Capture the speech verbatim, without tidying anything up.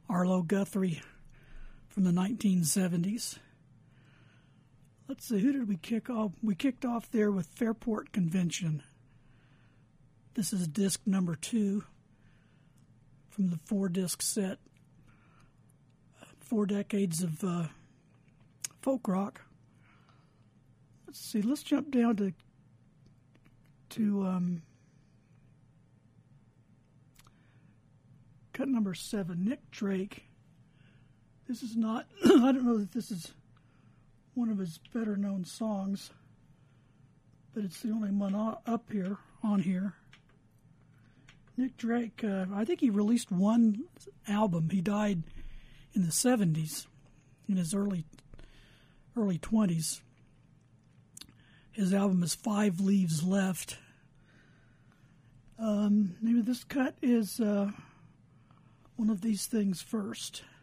Arlo Guthrie from the nineteen seventies. Let's see, who did we kick off? We kicked off there with Fairport Convention. This is disc number two from the four-disc set. Four decades of uh, folk rock. Let's see, let's jump down to to um, cut number seven, Nick Drake. This is not, I don't know that this is one of his better known songs, but it's the only one up here, on here. Nick Drake, uh, I think he released one album. He died in the seventies, in his early early twenties. His album is Five Leaves Left. Um, maybe this cut is uh, one of these things first.